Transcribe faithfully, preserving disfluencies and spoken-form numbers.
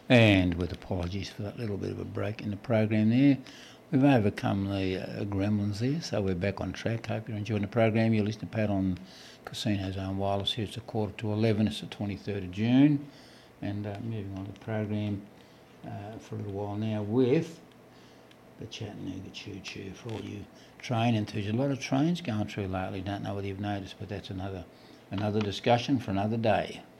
And with apologies for that little bit of a break in the program there, we've overcome the uh, gremlins there, so we're back on track. Hope you're enjoying the program. You're listening to Pat on Casino Zone Wireless. Here it's a quarter to eleven. It's the twenty-third of June. And uh, moving on to the program uh, for a little while now with the Chattanooga Choo Choo for all you train enthusiasts. A lot of trains going through lately. Don't know whether you've noticed, but that's another another discussion for another day.